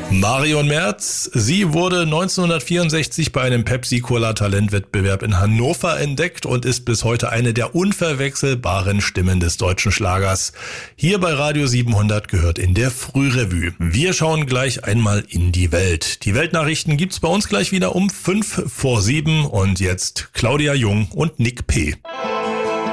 Marion Merz, sie wurde 1964 bei einem Pepsi-Cola-Talentwettbewerb in Hannover entdeckt und ist bis heute eine der unverwechselbaren Stimmen des deutschen Schlagers. Hier bei Radio 700 gehört in der Frührevue. Wir schauen gleich einmal in die Welt. Die Weltnachrichten gibt's bei uns gleich wieder um 5 vor 7 und jetzt Claudia Jung und Nick P.